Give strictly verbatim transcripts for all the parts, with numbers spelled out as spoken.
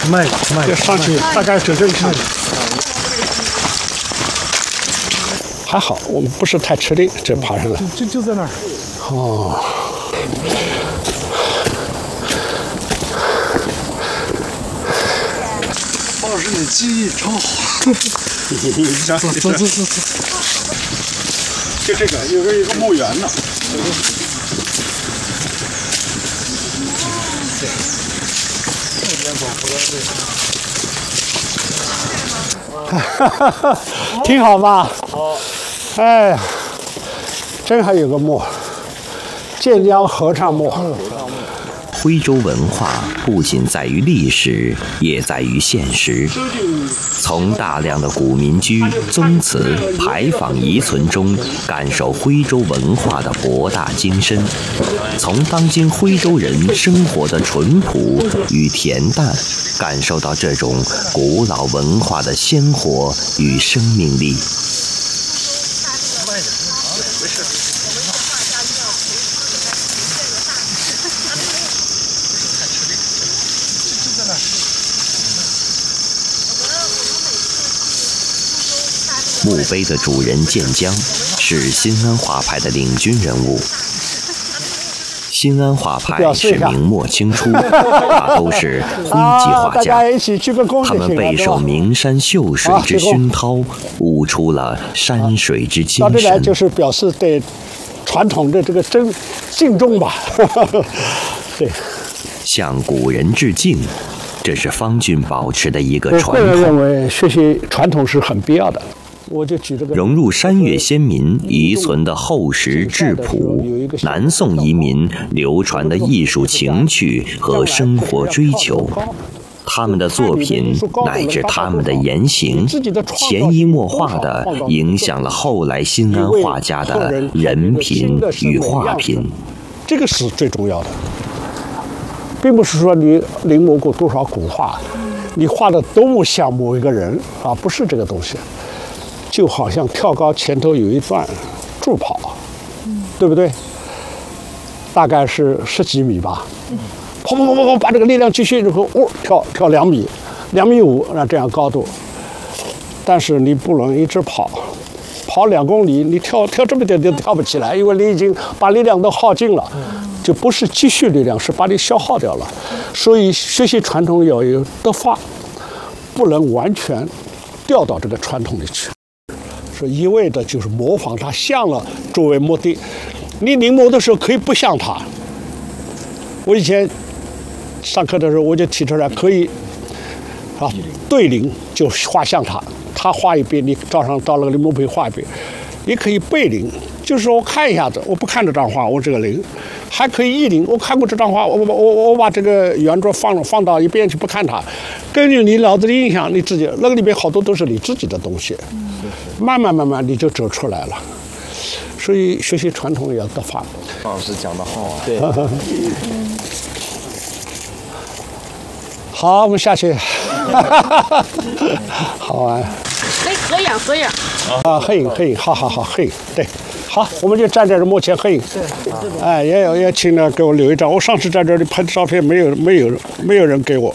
慢慢， 要上去大概走这个看。还好，我们不是太吃力，这爬上来。 就就在那儿。 哦。 报纸的记忆超好。走走走走走。 就这个，有个一个墓园呢。哈哈哈，挺好吧？好。哎呀，真还有个墓，建江合唱墓。 徽州文化不仅在于历史，也在于现实。从大量的古民居、宗祠、牌坊遗存中，感受徽州文化的博大精深；从当今徽州人生活的淳朴与恬淡，感受到这种古老文化的鲜活与生命力。墓碑的主人建江是新安画派的领军人物。新安画派是明末清初，大都是徽籍画家，他们备受名山秀水之熏陶，悟出了山水之精神。 到这来就是表示对传统的这个真敬重吧。对， 向古人致敬，这是方俊保持的一个传统。 我个人认为学习传统是很必要的。我就举这个融入山岳先民遗存的厚实质朴，南宋移民流传的艺术情趣和生活追求，他们的作品乃至他们的言行，潜移默化地影响了后来新安画家的人品与画品。 这个是最重要的，并不是说你临摹过多少古画，你画的多么像某一个人啊，不是这个东西。就好像跳高前头有一段助跑，对不对？大概是十几米吧，跑跑跑跑跑，把这个力量继续，然后哦跳跳两米，两米五，那这样高度。但是你不能一直跑，跑两公里，你跳跳这么点都跳不起来，因为你已经把力量都耗尽了，就不是积蓄力量，是把你消耗掉了。所以学习传统要有德法，不能完全掉到这个传统里去。是一味的就是模仿它像了作为目的，你临摹的时候可以不像它。我以前上课的时候我就提出来，可以啊对临就画像它，他画一遍，你照上照了个临摹碑画一遍。也可以背临，就是说我看一下子，我不看这张画，我这个临，还可以意临，我看过这张画，我我我我把这个原作放放到一边去不看它，根据你脑子的印象，你自己那个里面好多都是你自己的东西，慢慢慢慢你就走出来了。所以学习传统也要德法。 老师讲得好啊， 对。好，我们下去。好玩。 可以合影合影。 啊，合影合影，好好好，合影，对。好，我们就站在这幕前合影。对。哎，也有也请呢给我留一张。我上次在这里拍的照片，没有没有没有人给我。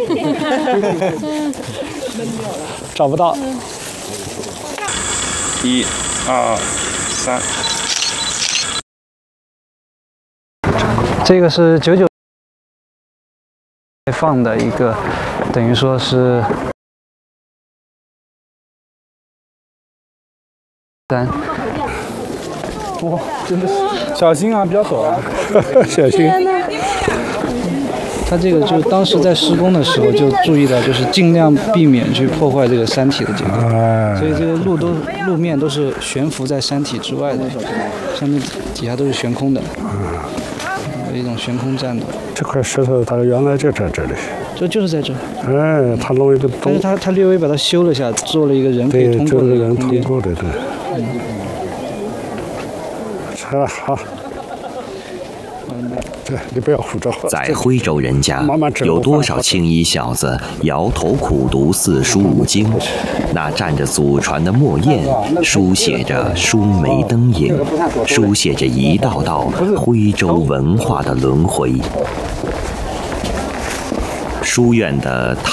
找不到。 一、二、三。 这个是九九放的一个，等于说是三。 哇，真的是小心啊，比较陡啊， 小心。 他这个就当时在施工的时候就注意到，就是尽量避免去破坏这个山体的结构，所以这个路都路面都是悬浮在山体之外的，上面底下都是悬空的，有一种悬空站的。 这块石头它原来就在这里， 这就是在这。 哎，他弄一个洞， 但是他他略微把它修了下，做了一个人可以通过的人通过的，对。嗯。啊，好。对，你不要胡诌。 在徽州人家，有多少青衣小子摇头苦读四书五经？那蘸着祖传的墨砚，书写着疏梅灯影，书写着一道道徽州文化的轮回。书院的